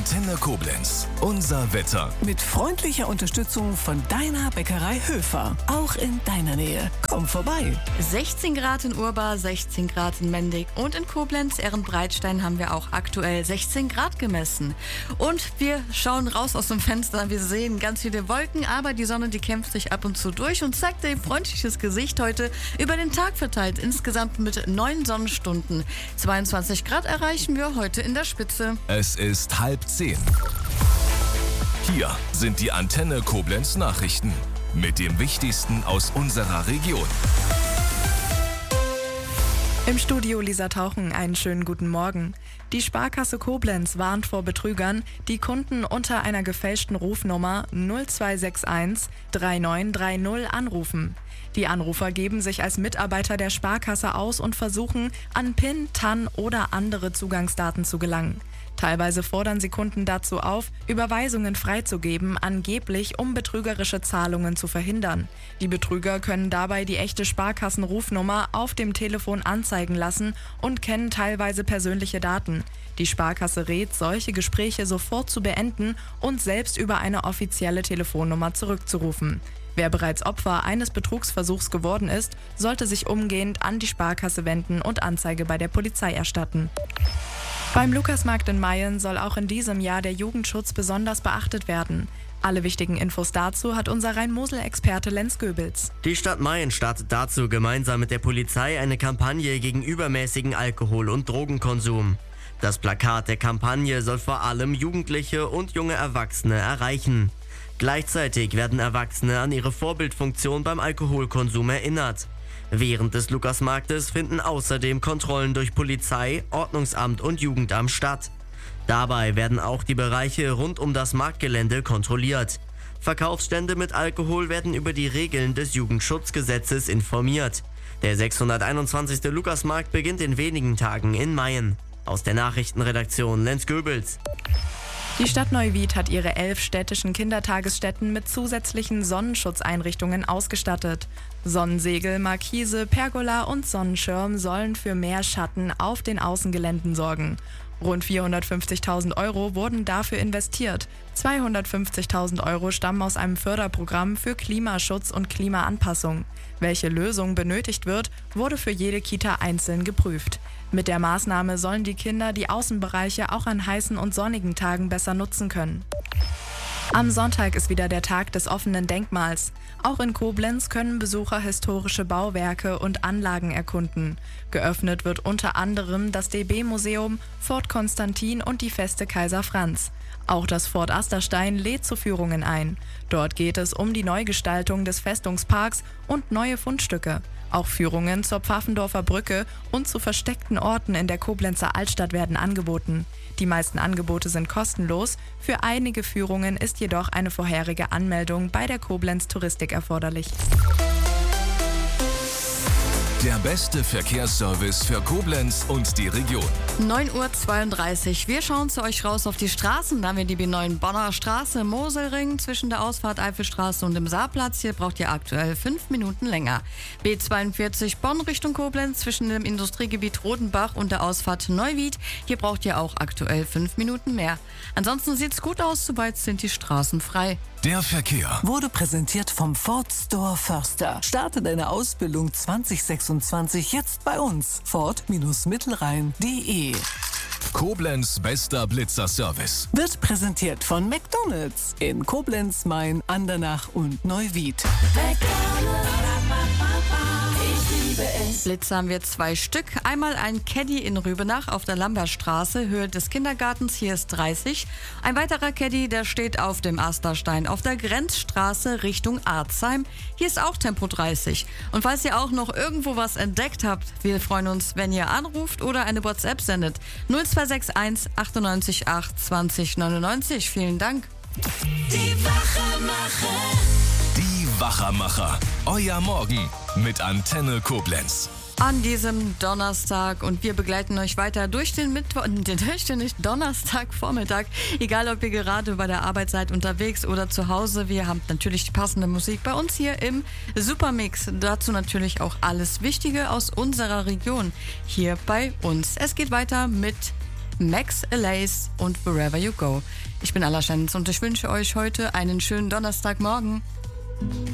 Antenne Koblenz. Unser Wetter. Mit freundlicher Unterstützung von deiner Bäckerei Höfer. Auch in deiner Nähe. Komm vorbei. 16 Grad in Urbar, 16 Grad in Mendig und in Koblenz, Ehrenbreitstein haben wir auch aktuell 16 Grad gemessen. Und wir schauen raus aus dem Fenster, wir sehen ganz viele Wolken, aber die Sonne, die kämpft sich ab und zu durch und zeigt ein freundliches Gesicht heute über den Tag verteilt. Insgesamt mit 9 Sonnenstunden. 22 Grad erreichen wir heute in der Spitze. Es ist 9:30. Hier sind die Antenne Koblenz Nachrichten mit dem Wichtigsten aus unserer Region. Im Studio Lisa Tauchen, einen schönen guten Morgen. Die Sparkasse Koblenz warnt vor Betrügern, die Kunden unter einer gefälschten Rufnummer 0261 3930 anrufen. Die Anrufer geben sich als Mitarbeiter der Sparkasse aus und versuchen, an PIN, TAN oder andere Zugangsdaten zu gelangen. Teilweise fordern sie Kunden dazu auf, Überweisungen freizugeben, angeblich um betrügerische Zahlungen zu verhindern. Die Betrüger können dabei die echte Sparkassenrufnummer auf dem Telefon anzeigen lassen und kennen teilweise persönliche Daten. Die Sparkasse rät, solche Gespräche sofort zu beenden und selbst über eine offizielle Telefonnummer zurückzurufen. Wer bereits Opfer eines Betrugsversuchs geworden ist, sollte sich umgehend an die Sparkasse wenden und Anzeige bei der Polizei erstatten. Beim Lukasmarkt in Mayen soll auch in diesem Jahr der Jugendschutz besonders beachtet werden. Alle wichtigen Infos dazu hat unser Rhein-Mosel-Experte Lenz Goebels. Die Stadt Mayen startet dazu gemeinsam mit der Polizei eine Kampagne gegen übermäßigen Alkohol- und Drogenkonsum. Das Plakat der Kampagne soll vor allem Jugendliche und junge Erwachsene erreichen. Gleichzeitig werden Erwachsene an ihre Vorbildfunktion beim Alkoholkonsum erinnert. Während des Lukasmarktes finden außerdem Kontrollen durch Polizei, Ordnungsamt und Jugendamt statt. Dabei werden auch die Bereiche rund um das Marktgelände kontrolliert. Verkaufsstände mit Alkohol werden über die Regeln des Jugendschutzgesetzes informiert. Der 621. Lukasmarkt beginnt in wenigen Tagen in Mayen. Aus der Nachrichtenredaktion Lenz Goebels. Die Stadt Neuwied hat ihre 11 städtischen Kindertagesstätten mit zusätzlichen Sonnenschutzeinrichtungen ausgestattet. Sonnensegel, Markise, Pergola und Sonnenschirm sollen für mehr Schatten auf den Außengeländen sorgen. Rund 450.000 Euro wurden dafür investiert. 250.000 Euro stammen aus einem Förderprogramm für Klimaschutz und Klimaanpassung. Welche Lösung benötigt wird, wurde für jede Kita einzeln geprüft. Mit der Maßnahme sollen die Kinder die Außenbereiche auch an heißen und sonnigen Tagen besser nutzen können. Am Sonntag ist wieder der Tag des offenen Denkmals. Auch in Koblenz können Besucher historische Bauwerke und Anlagen erkunden. Geöffnet wird unter anderem das DB-Museum, Fort Konstantin und die Feste Kaiser Franz. Auch das Fort Asterstein lädt zu Führungen ein. Dort geht es um die Neugestaltung des Festungsparks und neue Fundstücke. Auch Führungen zur Pfaffendorfer Brücke und zu versteckten Orten in der Koblenzer Altstadt werden angeboten. Die meisten Angebote sind kostenlos, für einige Führungen ist jedoch eine vorherige Anmeldung bei der Koblenz Touristik erforderlich. Der beste Verkehrsservice für Koblenz und die Region. 9:32 Uhr. Wir schauen zu euch raus auf die Straßen. Da haben wir die B9 Bonner Straße, Moselring zwischen der Ausfahrt Eifelstraße und dem Saarplatz. Hier braucht ihr aktuell 5 Minuten länger. B42 Bonn Richtung Koblenz zwischen dem Industriegebiet Rodenbach und der Ausfahrt Neuwied. Hier braucht ihr auch aktuell 5 Minuten mehr. Ansonsten sieht's gut aus, soweit sind die Straßen frei. Der Verkehr Wurde präsentiert vom Ford Store Förster. Starte deine Ausbildung 2026 jetzt bei uns. Ford-Mittelrhein.de. Koblenz bester Blitzerservice. Wird präsentiert von McDonald's in Koblenz, Main, Andernach und Neuwied. Blitze haben wir 2 Stück. Einmal ein Caddy in Rübenach auf der Lambertstraße, Höhe des Kindergartens, hier ist 30. Ein weiterer Caddy, der steht auf dem Asterstein auf der Grenzstraße Richtung Arzheim. Hier ist auch Tempo 30. Und falls ihr auch noch irgendwo was entdeckt habt, wir freuen uns, wenn ihr anruft oder eine WhatsApp sendet. 0261 98 8 20 99. Vielen Dank. Die Wachermacher. Euer Morgen mit Antenne Koblenz. An diesem Donnerstag und wir begleiten euch weiter durch den Donnerstagvormittag. Egal, ob ihr gerade bei der Arbeit seid, unterwegs oder zu Hause. Wir haben natürlich die passende Musik bei uns hier im Supermix. Dazu natürlich auch alles Wichtige aus unserer Region hier bei uns. Es geht weiter mit Max Alace und Wherever You Go. Ich bin Alla Schenz und ich wünsche euch heute einen schönen Donnerstagmorgen.